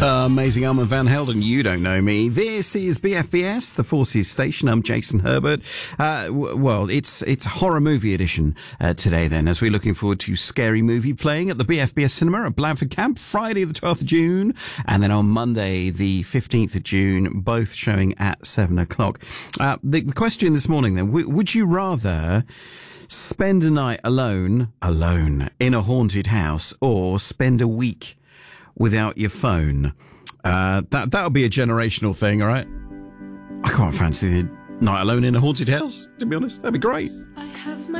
Amazing, Armand Van Helden, You Don't Know Me. This is BFBS, the Forces Station. I'm Jason Herbert. Well, it's horror movie edition today then, as we're looking forward to Scary Movie playing at the BFBS Cinema at Blandford Camp, Friday the 12th of June, and then on Monday the 15th of June, both showing at 7 o'clock. The question this morning then, would you rather spend a night alone in a haunted house, or spend a week without your phone? That'll be a generational thing, all right? I can't fancy a night alone in a haunted house, to be honest. That'd be great. I have